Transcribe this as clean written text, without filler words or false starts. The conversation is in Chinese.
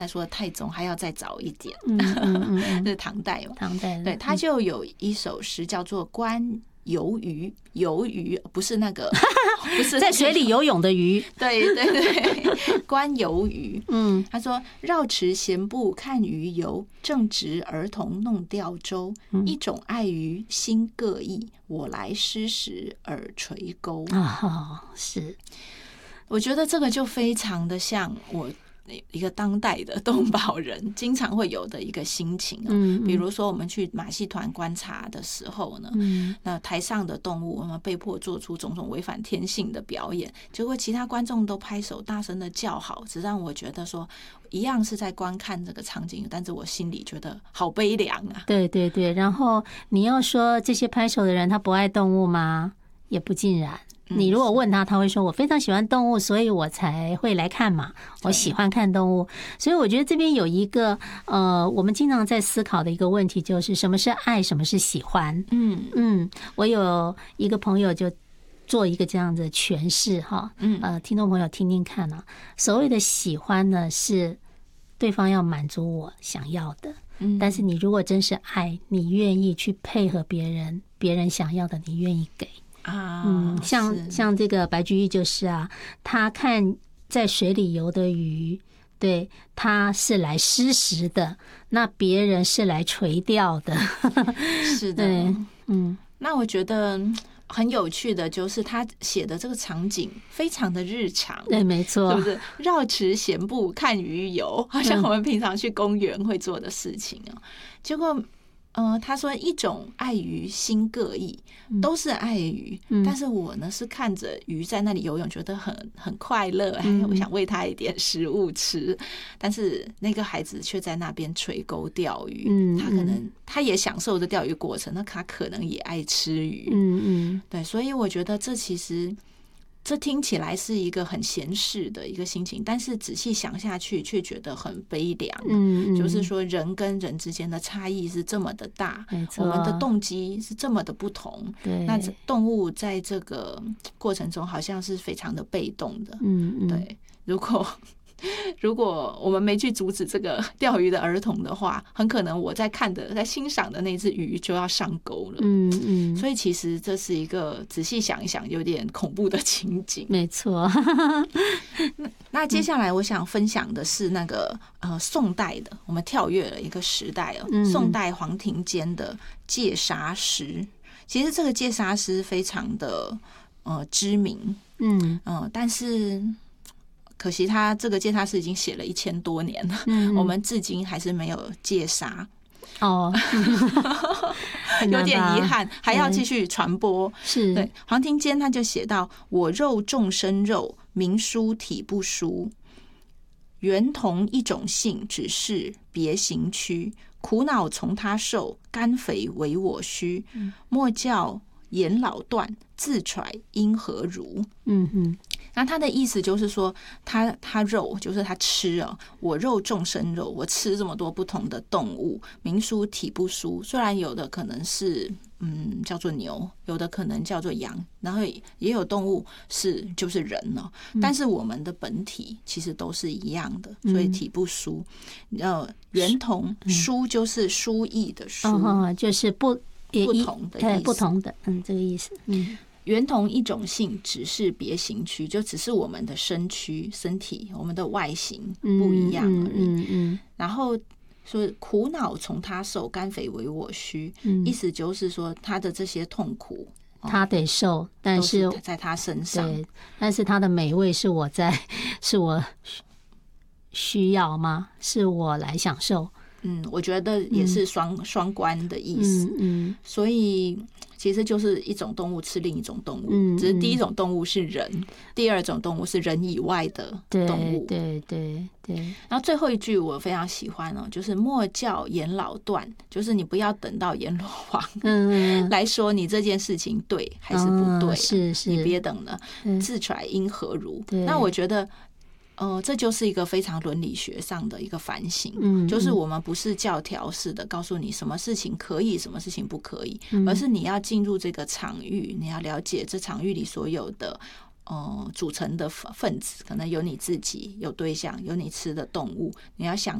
才说太宗还要再早一点，这是唐代嘛？ 唐代对，他就有一首诗叫做《观游鱼》，游鱼不是那个，不是在水里游泳的鱼。 对对对，观游鱼。他说：“绕池闲步看鱼游，正值儿童弄钓舟。一种爱鱼心各异，我来施时耳垂钩。” 是， 我觉得这个就非常的像我一个当代的动保人经常会有的一个心情比如说我们去马戏团观察的时候呢，那台上的动物我们被迫做出种种违反天性的表演，结果其他观众都拍手大声的叫好，只让我觉得说一样是在观看这个场景，但是我心里觉得好悲凉啊。 对对对，然后你要说这些拍手的人他不爱动物吗？也不尽然。你如果问他，他会说我非常喜欢动物，所以我才会来看嘛，我喜欢看动物。所以我觉得这边有一个我们经常在思考的一个问题，就是什么是爱，什么是喜欢。我有一个朋友就做一个这样的诠释哈，听众朋友听听看啊。所谓的喜欢呢，是对方要满足我想要的，但是你如果真是爱，你愿意去配合别人，别人想要的你愿意给。像这个白居易就是啊，他看在水里游的鱼，对，他是来施食的，那别人是来垂钓的。 是的，那我觉得很有趣的就是他写的这个场景非常的日常， 对，没错， 是不是？绕池闲步看鱼游，好像我们平常去公园会做的事情结果他说一种爱鱼心各异，都是爱鱼，但是我呢是看着鱼在那里游泳，觉得很快乐，我想喂它一点食物吃，但是那个孩子却在那边垂钩钓鱼，他也享受着钓鱼过程，那他可能也爱吃鱼，对，所以我觉得这其实。这听起来是一个很闲适的一个心情，但是仔细想下去却觉得很悲凉。就是说人跟人之间的差异是这么的大，我们的动机是这么的不同。那动物在这个过程中好像是非常的被动的。对，如果我们没去阻止这个钓鱼的儿童的话，很可能我在欣赏的那只鱼就要上钩了。所以其实这是一个仔细想一想有点恐怖的情景。 没错。 那接下来我想分享的是那个宋代的，我们跳跃了一个时代宋代黄庭坚的戒杀诗。其实这个戒杀诗非常的知名，但是。可惜他这个戒杀诗已经写了1000多年了，我们至今还是没有戒杀，有点遗憾，还要继续传播。 是对黄庭坚他就写到：我肉众生肉，名殊体不殊，原同一种性，只是别形躯。苦恼从他受，甘肥为我需。莫教眼老断，自揣因何如。那他的意思就是说，他肉就是他吃我肉众生肉，我吃这么多不同的动物，名殊体不殊。虽然有的可能是叫做牛，有的可能叫做羊，然后也有动物就是人但是我们的本体其实都是一样的，所以体不殊。原同殊就是殊异的殊， 就是不同的意思， 不同的，这个意思。 原同一种性，只是别形躯，就只是我们的身体，我们的外形不一样而已。然后说苦恼从他受，甘肥为我需，意思就是说他的这些痛苦他得受，但是在他身上， 对，但是他的美味是我需要吗？是我来享受？ 我觉得也是双关的意思。所以其实就是一种动物吃另一种动物，只是第一种动物是人，第二种动物是人以外的动物。 对。 然后最后一句我非常喜欢就是莫教眼老断，就是你不要等到阎罗王来说你这件事情对还是不对， 是你别等了，自揣因何如。那我觉得这就是一个非常伦理学上的一个反省，就是我们不是教条式的告诉你什么事情可以，什么事情不可以，而是你要进入这个场域，你要了解这场域里所有的组成的分子，可能有你自己，有对象，有你吃的动物，你要想